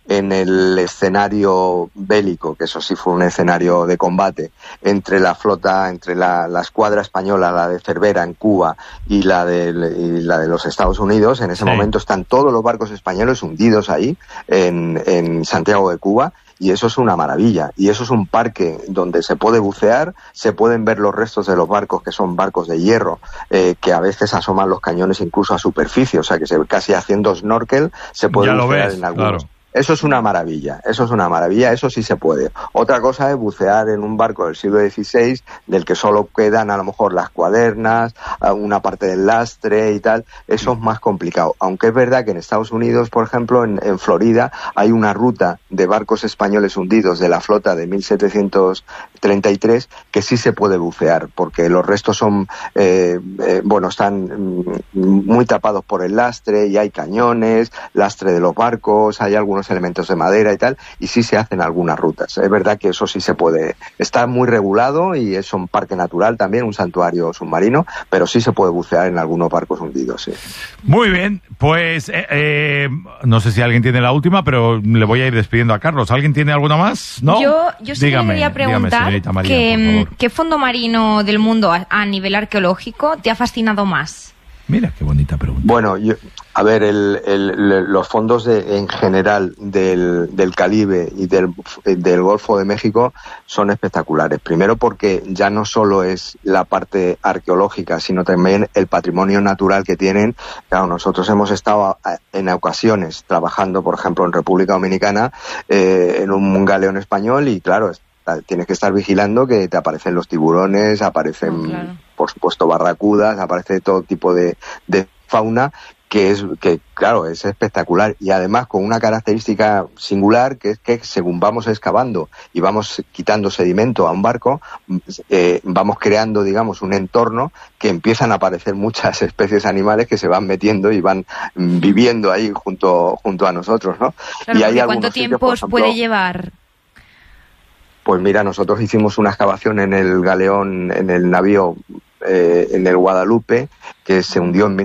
en el escenario bélico, que eso sí fue un escenario de combate, entre la flota, entre la escuadra española, la de Cervera en Cuba y la de los Estados Unidos. En ese momento están todos los barcos españoles hundidos ahí en Santiago de Cuba. Y eso es una maravilla, y eso es un parque donde se puede bucear, se pueden ver los restos de los barcos, que son barcos de hierro, que a veces asoman los cañones incluso a superficie, o sea que casi haciendo snorkel se puede bucear en algunos. Claro. Eso es una maravilla, eso sí se puede. Otra cosa es bucear en un barco del siglo XVI, del que solo quedan a lo mejor las cuadernas, una parte del lastre y tal. Eso es más complicado. Aunque es verdad que en Estados Unidos, por ejemplo, en Florida, hay una ruta de barcos españoles hundidos de la flota de 1733 que sí se puede bucear, porque los restos son, están muy tapados por el lastre, y hay cañones, lastre de los barcos, hay algunos elementos de madera y tal, y sí se hacen algunas rutas. Es verdad que eso sí se puede. Está muy regulado y es un parque natural también, un santuario submarino, pero sí se puede bucear en algunos barcos hundidos, sí. Muy bien, pues no sé si alguien tiene la última, pero le voy a ir despidiendo a Carlos. ¿Alguien tiene alguna más? ¿No? Yo sí le quería preguntar ¿qué fondo marino del mundo a nivel arqueológico te ha fascinado más? Mira, qué bonita pregunta. Bueno, los fondos en general del Caribe y del Golfo de México son espectaculares. Primero porque ya no solo es la parte arqueológica, sino también el patrimonio natural que tienen. Claro, nosotros hemos estado en ocasiones trabajando, por ejemplo, en República Dominicana, en un galeón español, y claro, tienes que estar vigilando que te aparecen los tiburones, aparecen, por supuesto, barracudas, aparece todo tipo de fauna que claro, es espectacular, y además con una característica singular, que es que según vamos excavando y vamos quitando sedimento a un barco, vamos creando, digamos, un entorno que empiezan a aparecer muchas especies animales que se van metiendo y van viviendo ahí junto a nosotros, ¿no? Claro, y hay ¿cuánto tiempo puede llevar? Pues mira, nosotros hicimos una excavación en el galeón, en el navío, en el Guadalupe, que se hundió en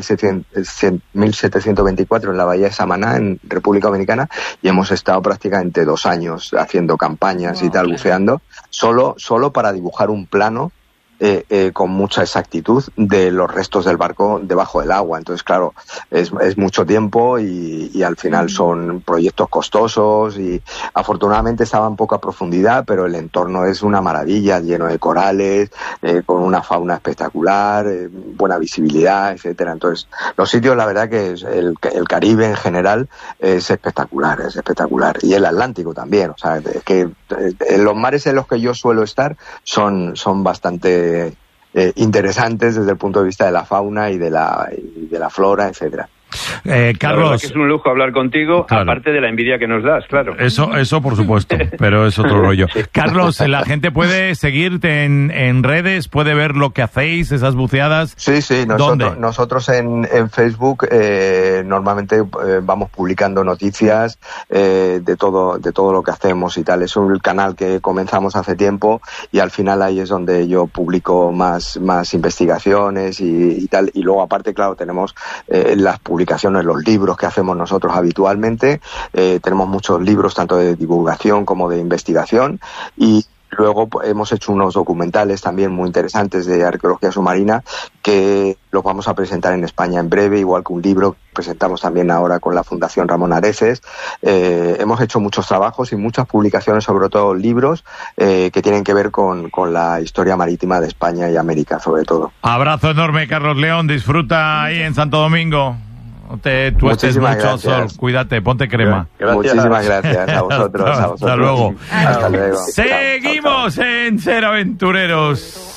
1724 en la bahía de Samaná, en República Dominicana, y hemos estado prácticamente 2 años haciendo campañas y tal, buceando, solo para dibujar un plano con mucha exactitud de los restos del barco debajo del agua. Entonces, claro, es mucho tiempo y al final son proyectos costosos, y afortunadamente estaba en poca profundidad, pero el entorno es una maravilla, lleno de corales, con una fauna espectacular, buena visibilidad, etcétera. Entonces, los sitios, la verdad que el Caribe en general es espectacular. Y el Atlántico también. O sea, es que los mares en los que yo suelo estar son bastante interesantes desde el punto de vista de la fauna y de la flora, etcétera. Carlos, que es un lujo hablar contigo, claro, aparte de la envidia que nos das, claro. Eso por supuesto, pero es otro rollo. Carlos, ¿la gente puede seguirte en redes? ¿Puede ver lo que hacéis, esas buceadas? Sí, nosotros en Facebook normalmente vamos publicando noticias de todo lo que hacemos y tal. Es un canal que comenzamos hace tiempo, y al final ahí es donde yo publico más investigaciones y tal. Y luego, aparte, claro, tenemos las publicaciones, los libros que hacemos nosotros habitualmente. Tenemos muchos libros, tanto de divulgación como de investigación, y luego hemos hecho unos documentales también muy interesantes de arqueología submarina que los vamos a presentar en España en breve, igual que un libro que presentamos también ahora con la Fundación Ramón Areces. Hemos hecho muchos trabajos y muchas publicaciones, sobre todo libros que tienen que ver con la historia marítima de España y América, sobre todo. Abrazo enorme, Carlos León. Disfruta ahí en Santo Domingo. No te tuestes mucho al sol, cuídate, ponte crema. Muchísimas gracias a vosotros. Hasta luego. Hasta luego. Seguimos en Ser Aventureros.